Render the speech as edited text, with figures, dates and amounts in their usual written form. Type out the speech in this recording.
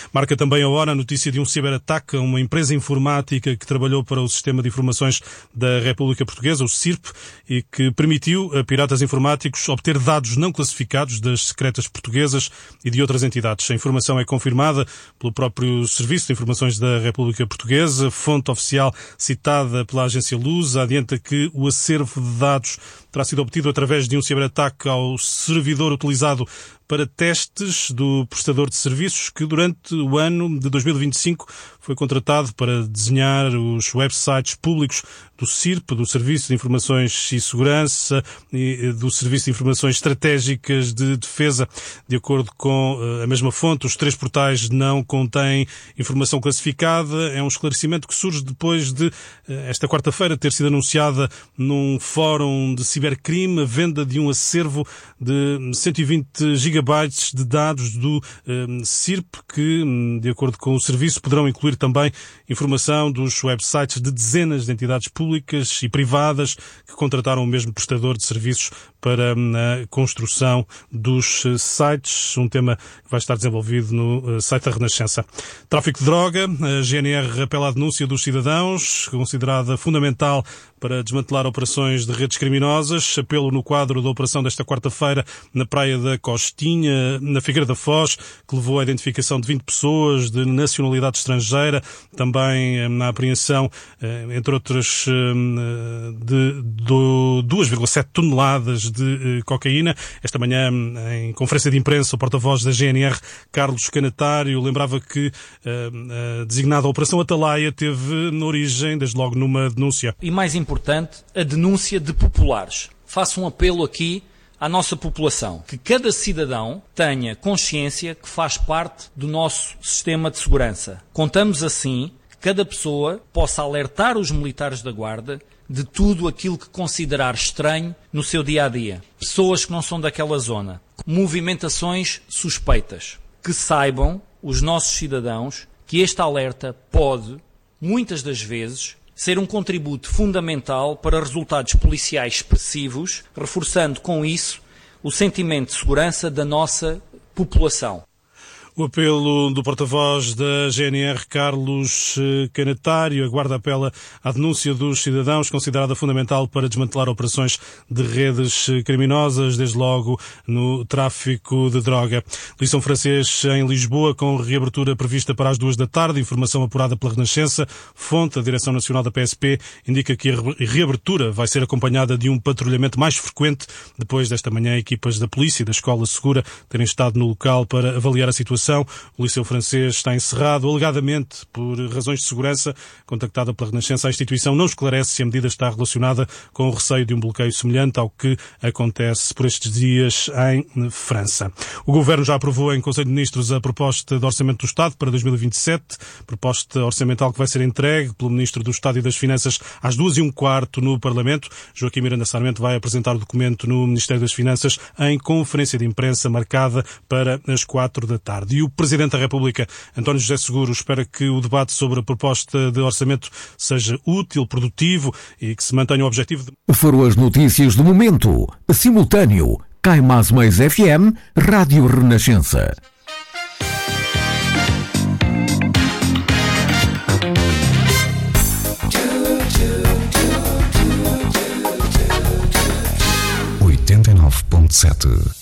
Marca também a hora a notícia de um ciberataque a uma empresa informática que trabalhou para o Sistema de Informações da República Portuguesa, o SIRP, e que permitiu a piratas informáticos obter dados não classificados das secretas portuguesas e de outras entidades. A informação é confirmada pelo próprio Serviço de Informações da República Portuguesa. Fonte oficial citada pela agência Lusa adianta que o acervo de dados terá sido obtido através de um ciberataque ao servidor utilizado para testes do prestador de serviços que durante o ano de 2025 foi contratado para desenhar os websites públicos do SIRP, do Serviço de Informações e Segurança e do Serviço de Informações Estratégicas de Defesa. De acordo com a mesma fonte, os 3 portais não contêm informação classificada. É um esclarecimento que surge depois de esta quarta-feira ter sido anunciada num fórum de cibercrime a venda de um acervo de 120 gigabytes de dados do SIRP que, de acordo com o serviço, poderão incluir também informação dos websites de dezenas de entidades públicas e privadas que contrataram o mesmo prestador de serviços para a construção dos sites, um tema que vai estar desenvolvido no site da Renascença. Tráfico de droga, a GNR apela à denúncia dos cidadãos, considerada fundamental para desmantelar operações de redes criminosas. Apelo no quadro da operação desta quarta-feira na Praia da Costinha, na Figueira da Foz, que levou à identificação de 20 pessoas de nacionalidade estrangeira, também na apreensão, entre outras, de 2,7 toneladas de cocaína. Esta manhã, em conferência de imprensa, o porta-voz da GNR, Carlos Canatário, lembrava que a designada Operação Atalaia teve na origem, desde logo, numa denúncia. E mais importante, a denúncia de populares. Faço um apelo aqui à nossa população, que cada cidadão tenha consciência que faz parte do nosso sistema de segurança. Contamos assim que cada pessoa possa alertar os militares da Guarda de tudo aquilo que considerar estranho no seu dia-a-dia. Pessoas que não são daquela zona, movimentações suspeitas. Que saibam os nossos cidadãos que este alerta pode, muitas das vezes, ser um contributo fundamental para resultados policiais expressivos, reforçando com isso o sentimento de segurança da nossa população. O apelo do porta-voz da GNR, Carlos Canatário. A Guarda apela à denúncia dos cidadãos, considerada fundamental para desmantelar operações de redes criminosas, desde logo no tráfico de droga. Lição francês em Lisboa, com reabertura prevista para as 2 da tarde. Informação apurada pela Renascença. Fonte, a Direção Nacional da PSP, indica que a reabertura vai ser acompanhada de um patrulhamento mais frequente, depois desta manhã equipas da polícia e da Escola Segura terem estado no local para avaliar a situação. O Liceu Francês está encerrado, alegadamente por razões de segurança. Contactada pela Renascença, a instituição não esclarece se a medida está relacionada com o receio de um bloqueio semelhante ao que acontece por estes dias em França. O Governo já aprovou em Conselho de Ministros a proposta de Orçamento do Estado para 2027, proposta orçamental que vai ser entregue pelo Ministro do Estado e das Finanças às 2h15 no Parlamento. Joaquim Miranda Sarmento vai apresentar o documento no Ministério das Finanças em conferência de imprensa marcada para as 4 da tarde. E o Presidente da República, António José Seguro, espera que o debate sobre a proposta de orçamento seja útil, produtivo e que se mantenha o objetivo de... Foram as notícias do momento. Simultâneo, Caimás Mais FM, Rádio Renascença. .7